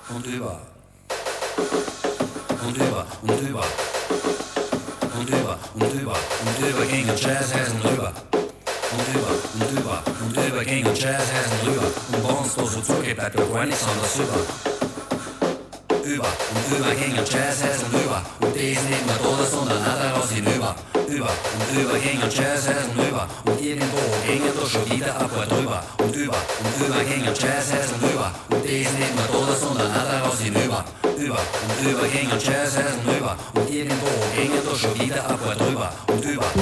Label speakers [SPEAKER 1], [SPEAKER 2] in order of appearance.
[SPEAKER 1] und über und über und über und über und über und über gingen Jazzhäsen rüber und über und über und über gingen Jazzhäsen rüber und bei uns, wo so zugeht, bleibt ja gar nichts anderes über. Über und über gingen Jazzhäsen rüber und die ist nicht mehr da, sondern auch daraus hinüber. Über und über gingen Jazzhäsen rüber und irgendwo gingen da schon wieder ein paar drüber. Und über gingen Jazzhäsen rüber und die ist nicht mehr da, sondern auch daraus hinüber. Über und über gingen Jazzhäsen rüber und irgendwo gingen da schon wieder ein paar drüber. Und über